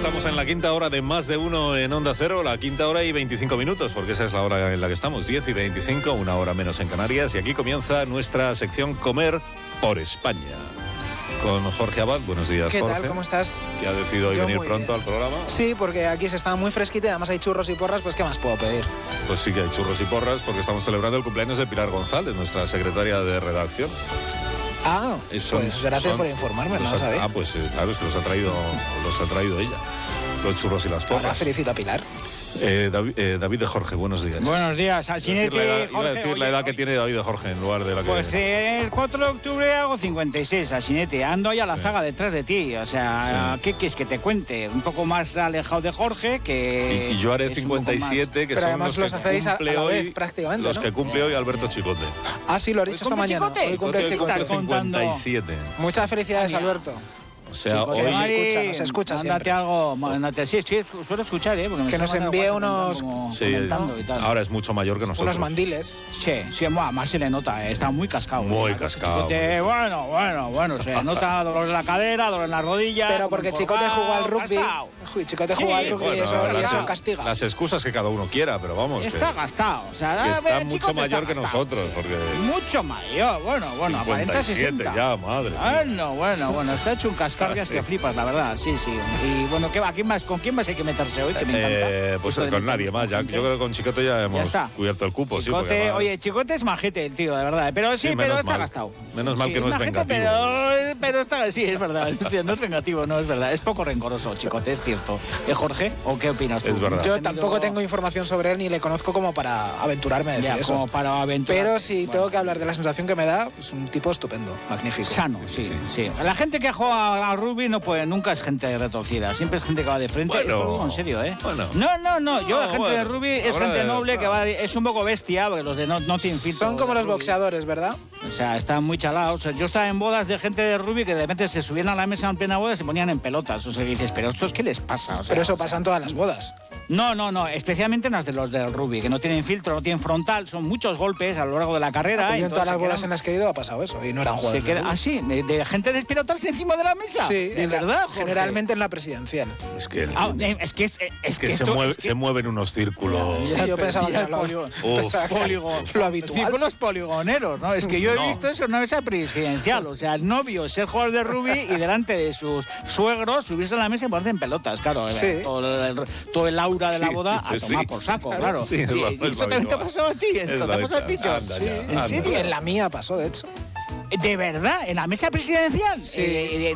Estamos en la quinta hora de Más de Uno en Onda Cero, la quinta hora y 25 minutos, porque esa es la hora en la que estamos, 10 y 25, una hora menos en Canarias, y aquí comienza nuestra sección Comer por España. Con Jorge Abad. Buenos días, ¿Qué Jorge. tal? ¿Cómo estás? Que ha decidido hoy venir pronto bien al programa. Sí, porque aquí se está muy fresquita y además hay churros y porras, pues ¿qué más puedo pedir? Pues sí que hay churros y porras, porque estamos celebrando el cumpleaños de Pilar González, nuestra secretaria de redacción. Ah, pues gracias por informarme, no lo sabía. Pues claro, es que los ha traído ella, los churros y las porras. Ahora felicito a Pilar. David de Jorge, buenos días. Buenos días, Asinetti. Iba a decir la edad que tiene David de Jorge en lugar de la que... Pues el 4 de octubre hago 56, Asinetti. Ando ahí a la zaga detrás de ti. O sea, ¿qué quieres que te cuente? Un poco más alejado de Jorge que... Y yo haré 57, que pero son los que hacéis cumple a la vez, hoy, prácticamente, los ¿no? que cumple hoy Alberto Chicote. Ah, sí, lo has dicho esta mañana. Chicote? Hoy cumple Chicote. ¿Estás contando? 57. Muchas felicidades, Alberto. O sea, Chicote, hoy... nos escucha mándate siempre. algo, mándate, sí, suelo escuchar, porque me Que nos envíe unos... comentando y tal. ahora es mucho mayor que nosotros. Unos mandiles. Sí, más se le nota, está muy cascado. Muy cascado. Chicote, bueno, se nota dolor en la cadera, dolor en la rodilla. Pero porque Chicote jugó al rugby. Chicote jugó al rugby y eso castiga. Las excusas que cada uno quiera, pero vamos. Está gastado. O sea, que está mucho Chicote mayor está que gastado, nosotros. sí. Porque Mucho mayor, bueno, aparenta 60. ya, madre. Bueno, está hecho un cascarrias que flipas, la verdad, sí. Y bueno, ¿qué va? ¿Con quién más hay que meterse hoy? Que me encanta. Pues Esto de con nadie más. Yo creo que con Chicote ya hemos cubierto el cupo. Chicote, sí, además... Oye, Chicote es majete, el tío, de verdad. Pero está gastado. Menos mal que no es majete, vengativo. pero está, sí, es verdad. No es vengativo, no es verdad. Es poco rencoroso, Chicote, es cierto. Jorge, ¿o qué opinas tú? Es verdad. Yo tampoco tengo información sobre él ni le conozco como para aventurarme a decir eso. Como para aventurar. Pero si tengo que hablar de la sensación que me da, es un tipo estupendo, magnífico. Sano, sí. La gente que juega a rugby nunca es gente retorcida, siempre es gente que va de frente. Bueno, esto lo digo en serio, ¿eh? Bueno. No. Yo la gente de rugby es gente noble que va, es un poco bestia, porque los de no tienen filtro. Son como los boxeadores, ¿verdad? O sea, están muy chalados. O sea, yo estaba en bodas de gente de rugby que de repente se subían a la mesa en plena boda y se ponían en pelotas. O sea, que dices, ¿pero estos qué les pasa? O sea, pero eso pasa en todas las bodas. No, especialmente en las de los del rugby, que no tienen filtro, no tienen frontal, son muchos golpes a lo largo de la carrera. En todas las bodas en las que he ido ha pasado eso, y no eran jugadores. Sí, de gente despelotarse encima de la mesa. Sí, de verdad, Jorge. Generalmente en la presidencial. Es que se mueven unos círculos. Sí, yo pensaba que era lo habitual. Círculos poligoneros, ¿no? Es que yo he visto eso en una mesa presidencial. O sea, el novio ser jugador de rugby y delante de sus suegros subirse a la mesa y ponerse en pelotas, claro. Sí. Todo el aura de la boda a tomar por saco, claro. Sí, ¿Esto también te ha pasado a ti? ¿Esto te ha pasado a ti, John? ¿En serio? En la mía pasó, de hecho. ¿De verdad? ¿En la mesa presidencial? Sí.